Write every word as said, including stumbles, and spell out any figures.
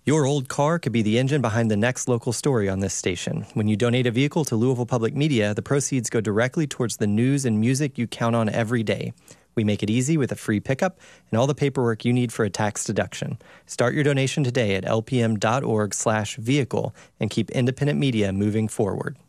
Your old car could be the engine behind the next local story on this station. When you donate a vehicle to Louisville Public Media, the proceeds go directly towards the news and music you count on every day. We make it easy with a free pickup and all the paperwork you need for a tax deduction. Start your donation today at lpm.org slash vehicle and keep independent media moving forward.